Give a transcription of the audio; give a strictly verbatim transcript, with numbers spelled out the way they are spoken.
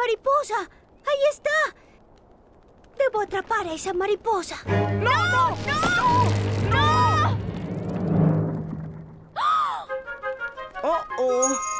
mariposa! ¡Ahí está! Debo atrapar a esa mariposa. ¡No, no, no! ¡No! ¡Oh, oh!